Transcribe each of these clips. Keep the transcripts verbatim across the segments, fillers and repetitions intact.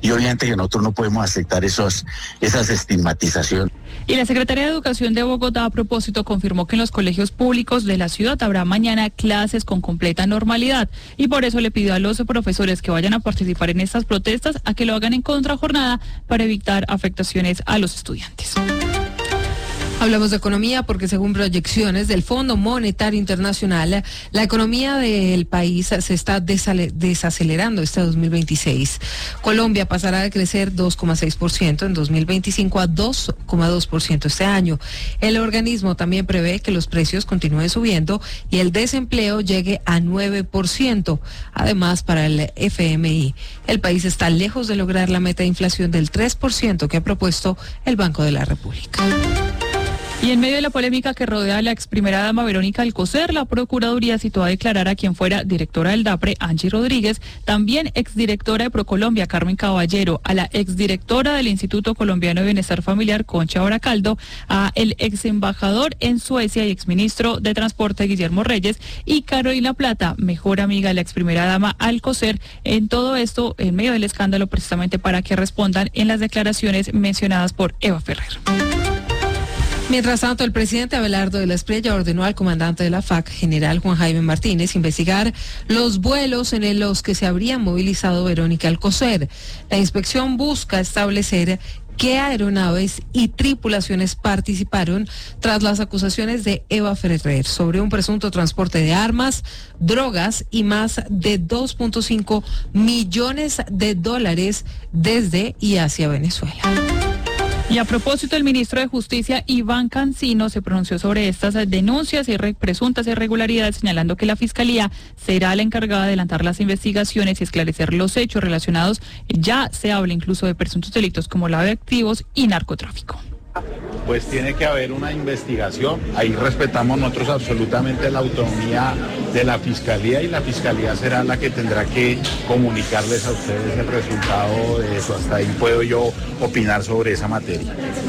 y obviamente que nosotros no podemos aceptar esos, esas estigmatizaciones. Y la Secretaría de Educación de Bogotá, a propósito, confirmó que en los colegios públicos de la ciudad habrá mañana clases con completa normalidad y por eso le pidió a los profesores que vayan a participar en estas protestas a que lo hagan en contrajornada para evitar afectaciones a los estudiantes. Hablamos de economía porque según proyecciones del Fondo Monetario Internacional, la economía del país se está desacelerando este dos mil veintiséis. Colombia pasará de crecer dos coma seis por ciento en dos mil veinticinco a dos coma dos por ciento este año. El organismo también prevé que los precios continúen subiendo y el desempleo llegue a nueve por ciento. Además, para el F M I, el país está lejos de lograr la meta de inflación del tres por ciento que ha propuesto el Banco de la República. Y en medio de la polémica que rodea a la ex primera dama Verónica Alcocer, la Procuraduría citó a declarar a quien fuera directora del DAPRE, Angie Rodríguez, también exdirectora de Procolombia, Carmen Caballero, a la exdirectora del Instituto Colombiano de Bienestar Familiar, Concha Baracaldo, a el ex embajador en Suecia y exministro de Transporte, Guillermo Reyes, y Carolina Plata, mejor amiga de la ex primera dama Alcocer, en todo esto en medio del escándalo, precisamente para que respondan en las declaraciones mencionadas por Eva Ferrer. Mientras tanto, el presidente Abelardo de la Espriella ordenó al comandante de la F A C, general Juan Jaime Martínez, investigar los vuelos en los que se habría movilizado Verónica Alcocer. La inspección busca establecer qué aeronaves y tripulaciones participaron tras las acusaciones de Eva Ferrer sobre un presunto transporte de armas, drogas y más de dos punto cinco millones de dólares desde y hacia Venezuela. Y a propósito, el ministro de Justicia, Iván Cancino, se pronunció sobre estas denuncias y presuntas irregularidades, señalando que la Fiscalía será la encargada de adelantar las investigaciones y esclarecer los hechos relacionados. Ya se habla incluso de presuntos delitos como lavado de activos y narcotráfico. Pues tiene que haber una investigación. Ahí respetamos nosotros absolutamente la autonomía de la Fiscalía y la Fiscalía será la que tendrá que comunicarles a ustedes el resultado de eso. Hasta ahí puedo yo opinar sobre esa materia.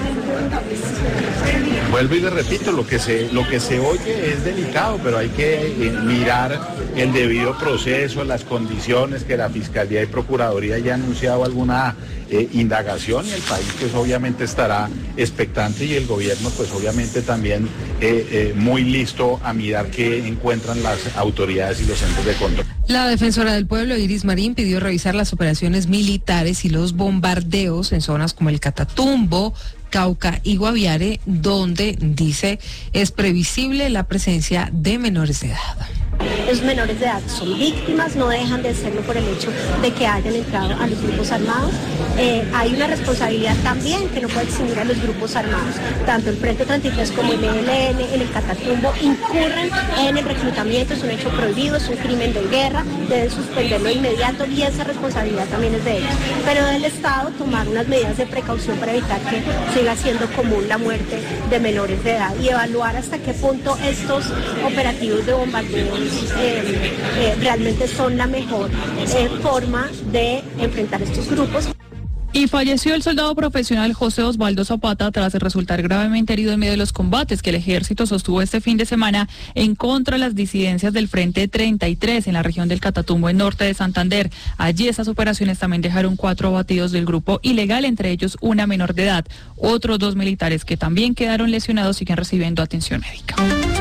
Vuelvo y le repito, lo que se, lo que se oye es delicado, pero hay que eh, mirar el debido proceso, las condiciones, que la Fiscalía y Procuraduría ya han anunciado alguna eh, indagación y el país pues obviamente estará expectante y el gobierno pues obviamente también eh, eh, muy listo a mirar qué encuentran las autoridades y los entes de control. La defensora del pueblo, Iris Marín, pidió revisar las operaciones militares y los bombardeos en zonas como el Catatumbo, Cauca y Guaviare, donde, dice, es previsible la presencia de menores de edad. Los menores de edad son víctimas, no dejan de serlo por el hecho de que hayan entrado a los grupos armados. Eh, hay una responsabilidad también que no puede eximir a los grupos armados. Tanto el Frente treinta y tres como el E L N en el Catatumbo incurren en el reclutamiento, es un hecho prohibido, es un crimen de guerra, deben suspenderlo de inmediato y esa responsabilidad también es de ellos. Pero del Estado tomar unas medidas de precaución para evitar que siga siendo común la muerte de menores de edad y evaluar hasta qué punto estos operativos de bombardeo Eh, eh, realmente son la mejor eh, forma de enfrentar estos grupos. Y falleció el soldado profesional José Osvaldo Zapata tras resultar gravemente herido en medio de los combates que el ejército sostuvo este fin de semana en contra de las disidencias del Frente treinta y tres en la región del Catatumbo, en norte de Santander. Allí esas operaciones también dejaron cuatro abatidos del grupo ilegal, entre ellos una menor de edad. Otros dos militares que también quedaron lesionados siguen recibiendo atención médica.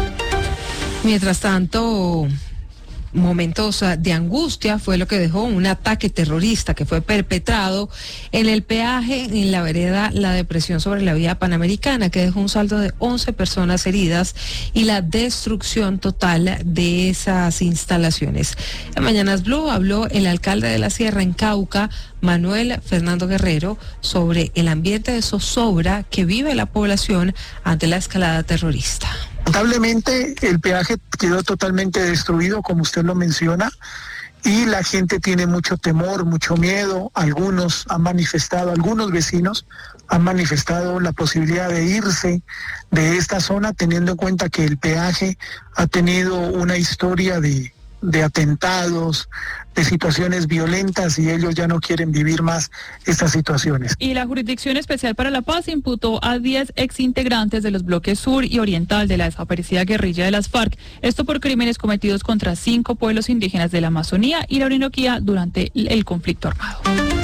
Mientras tanto, momentos de angustia fue lo que dejó un ataque terrorista que fue perpetrado en el peaje en la vereda La Depresión sobre la vía Panamericana, que dejó un saldo de once personas heridas y la destrucción total de esas instalaciones. En Mañanas Blue habló el alcalde de la Sierra en Cauca, Manuel Fernando Guerrero, sobre el ambiente de zozobra que vive la población ante la escalada terrorista. Lamentablemente el peaje quedó totalmente destruido, como usted lo menciona, y la gente tiene mucho temor, mucho miedo. Algunos han manifestado, algunos vecinos han manifestado la posibilidad de irse de esta zona, teniendo en cuenta que el peaje ha tenido una historia de, de atentados, de situaciones violentas, y ellos ya no quieren vivir más estas situaciones. Y la Jurisdicción Especial para la Paz imputó a diez exintegrantes de los bloques sur y oriental de la desaparecida guerrilla de las FARC, esto por crímenes cometidos contra cinco pueblos indígenas de la Amazonía y la Orinoquía durante el conflicto armado.